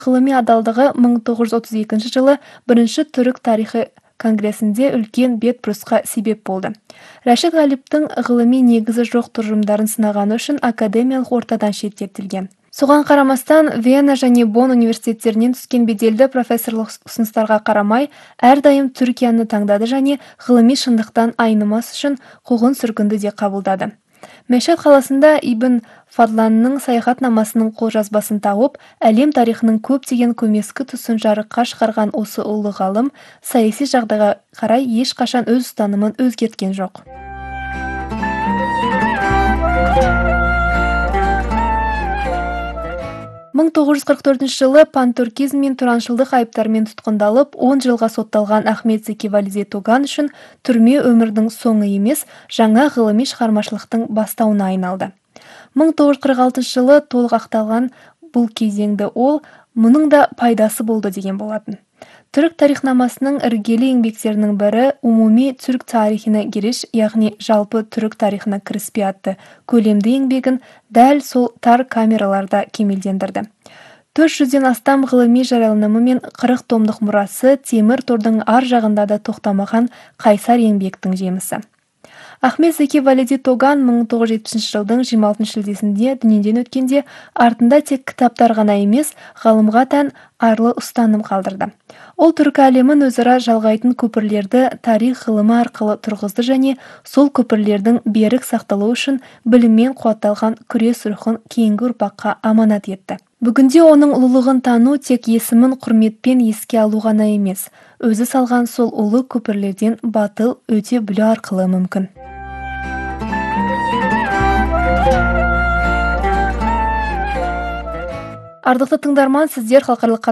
Ғылыми адалдығы 1932 жылы бірінші түрік тарихы конгресінде үлкен бетбұрысқа себеп болды. Рәшид Ғалиптің ғылыми негізі жоқ тұжырымдарын сынағаны үшін академиялық ортадан шеттетілген. Соған қарамастан, Вена және Бонн университеттерінен түскен беделді профессорлық ұсыныстарға қарамай, әрдайым Түркияны таңдады және ғылыми шындықтан айнымас үшін қуғын сүргінді де қабылдады. Мәшһәд қаласында Ибн Фадланның саяхатнамасының қолжазбасын тауып, әлем тарихының көптеген көмескі тұсын жарыққа шығарған осы ұлы ғалым саяси жағдайға қарай ешқашан өз ұстанымын өзгерткен жоқ. 1944 жылы пантүркизм мен тураншылдық айыптарымен тұтқындалып, 10 жылға сотталған Ахмед Зеки Валиди Тоган үшін түрме өмірдің соңы емес, жаңа ғылыми шығармашылықтың бастауына айналды. 1946 жылы толық ақталған бұл кезеңді ол, мұның да пайдасы болды деген болатын. Түрік тарихнамасының іргелі еңбектерінің бірі «Умуми түрік тарихына гириш», яғни жалпы түрік тарихына кіріспе атты көлемді еңбегін дәл сол тар камераларда кемелдендірді. 400-ден астам ғылыми жарияланымы мен 40 томдық мұрасы темір тордың ар жағында да тоқтамаған қайсар еңбектің жемісі. Ахмед Зеки Валиди Тоган 1970 жылдың 26 шілдесінде дүниеден өткенде, артында тек кітаптар ғана емес, ғалымға тән арлы ұстаным қалдырды. Ол түркі әлемін өзара жалғайтын көпірлерді тарих ғылымы арқылы тұрғызды және сол көпірлердің берік сақталуы үшін біліммен қуатталған күрес рухын кейінгі ұрпаққа аманат етті. Бүгінде оның ұлылығын тану тек есімін құрметпен еске алу ғана емес, өзі салған сол ұлы көпірлерден батыл өте білу арқылы мүмкін. Ардықты тыңдарман, сіздер халықаралық